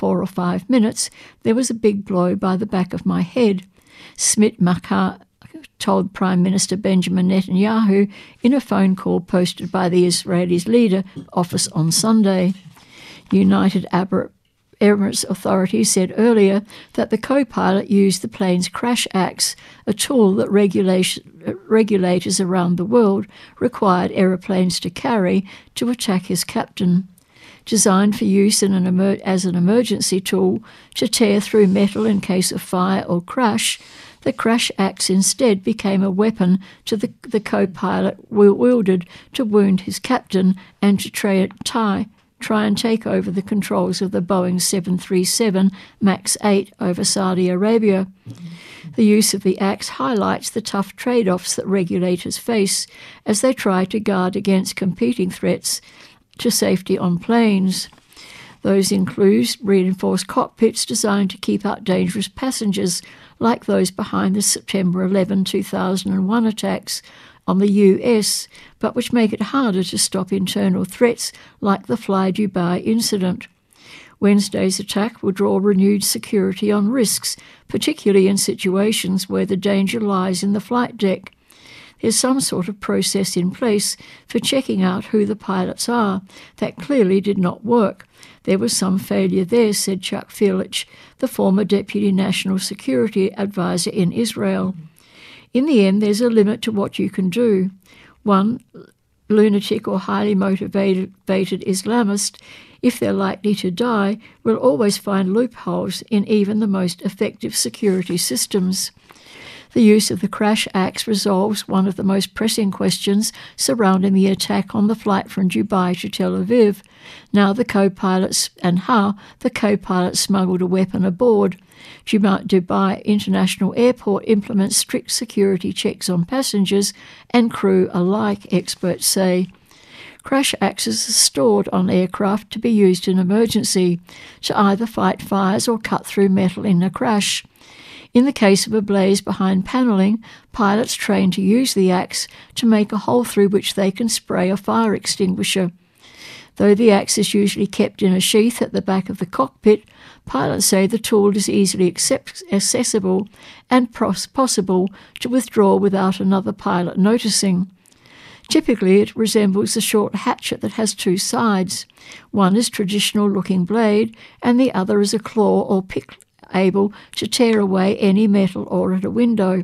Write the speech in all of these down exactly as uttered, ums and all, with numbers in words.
four or five minutes, there was a big blow by the back of my head. Smit Makar told Prime Minister Benjamin Netanyahu in a phone call posted by the Israelis' leader office on Sunday. United Arab Emirates authorities said earlier that the co-pilot used the plane's crash axe, a tool that regulators around the world required aeroplanes to carry to attack his captain. Designed for use in an emer- as an emergency tool to tear through metal in case of fire or crash, the crash axe instead became a weapon to the, the co-pilot wielded to wound his captain and to try, tie, try and take over the controls of the Boeing seven thirty-seven MAX eight over Saudi Arabia. The use of the axe highlights the tough trade-offs that regulators face as they try to guard against competing threats to safety on planes. Those include reinforced cockpits designed to keep out dangerous passengers, like those behind the September eleventh, two thousand one attacks on the U S, but which make it harder to stop internal threats like the Fly Dubai incident. Wednesday's attack will draw renewed security on risks, particularly in situations where the danger lies in the flight deck. There's some sort of process in place for checking out who the pilots are. That clearly did not work. There was some failure there, said Chuck Felich, the former Deputy National Security Advisor in Israel. In the end, there's a limit to what you can do. One lunatic or highly motivated Islamist, if they're likely to die, will always find loopholes in even the most effective security systems. The use of the crash axe resolves one of the most pressing questions surrounding the attack on the flight from Dubai to Tel Aviv. Now the co-pilots and how the co-pilot smuggled a weapon aboard. Dubai International Airport implements strict security checks on passengers and crew alike, experts say. Crash axes are stored on aircraft to be used in emergency, to either fight fires or cut through metal in a crash. In the case of a blaze behind panelling, pilots train to use the axe to make a hole through which they can spray a fire extinguisher. Though the axe is usually kept in a sheath at the back of the cockpit, pilots say the tool is easily accept- accessible and pos- possible to withdraw without another pilot noticing. Typically, it resembles a short hatchet that has two sides. One is traditional-looking blade, and the other is a claw or pick able to tear away any metal or at a window.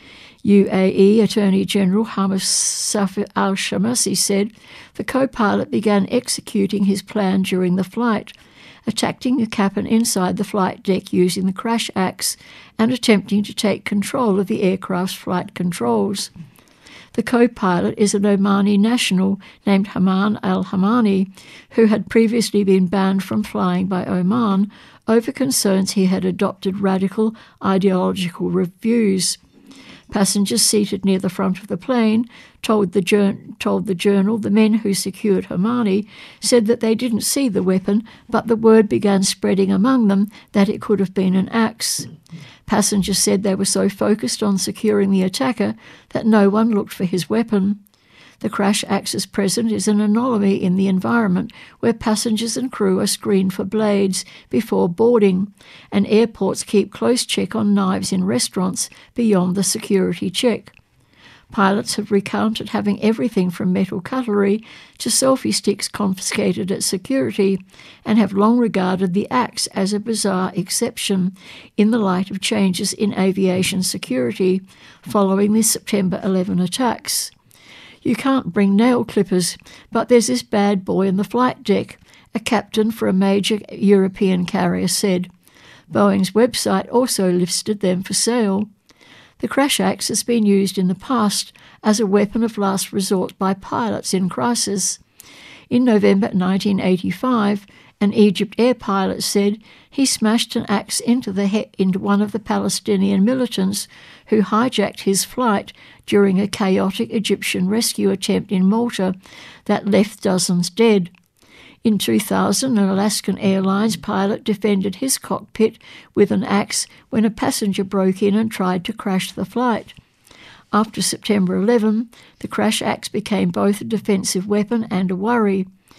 U A E Attorney General Hamas Safir al-Shamasi said the co-pilot began executing his plan during the flight, attacking the cabin inside the flight deck using the crash axe and attempting to take control of the aircraft's flight controls. The co-pilot is an Omani national named Haman al-Hamani, who had previously been banned from flying by Oman over concerns he had adopted radical ideological views. Passengers seated near the front of the plane told the, jour- told the journal the men who secured Hamani said that they didn't see the weapon, but the word began spreading among them that it could have been an axe. Passengers said they were so focused on securing the attacker that no one looked for his weapon. The crash axe's present is an anomaly in the environment where passengers and crew are screened for blades before boarding, and airports keep close check on knives in restaurants beyond the security check. Pilots have recounted having everything from metal cutlery to selfie sticks confiscated at security and have long regarded the axe as a bizarre exception in the light of changes in aviation security following the September eleventh attacks. You can't bring nail clippers, but there's this bad boy in the flight deck, a captain for a major European carrier said. Boeing's website also listed them for sale. The crash axe has been used in the past as a weapon of last resort by pilots in crisis. In November nineteen eighty-five, an Egypt air pilot said he smashed an axe into, the he- into one of the Palestinian militants who hijacked his flight during a chaotic Egyptian rescue attempt in Malta that left dozens dead. In two thousand, an Alaskan Airlines pilot defended his cockpit with an axe when a passenger broke in and tried to crash the flight. After September eleventh, the crash axe became both a defensive weapon and a worry.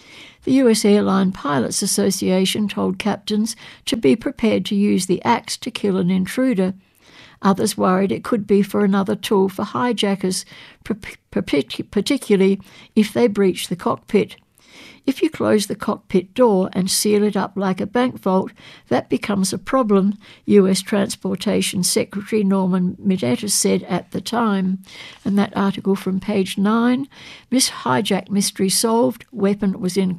The U S Airline Pilots Association told captains to be prepared to use the axe to kill an intruder. Others worried it could be for another tool for hijackers, particularly if they breach the cockpit. If you close the cockpit door and seal it up like a bank vault, that becomes a problem, U S Transportation Secretary Norman Mineta said at the time. And that article from page nine, Miss Hijack Mystery Solved, Weapon was in